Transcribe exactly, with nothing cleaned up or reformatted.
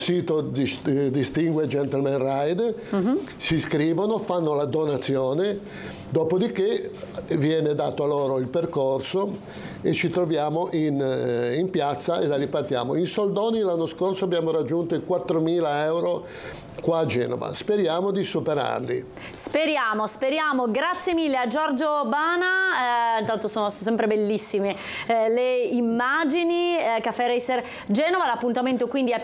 sito Distinguished Gentleman Ride, uh-huh. si iscrivono, fanno la donazione, dopodiché viene dato a loro il percorso e ci troviamo in, in piazza e da lì partiamo. In soldoni l'anno scorso abbiamo raggiunto i quattromila euro qua a Genova, speriamo di superarli. Speriamo, speriamo. Grazie mille a Giorgio Bana, eh, intanto sono, sono sempre bellissime eh, le immagini, eh, Caffè Racer Genova, l'appuntamento quindi è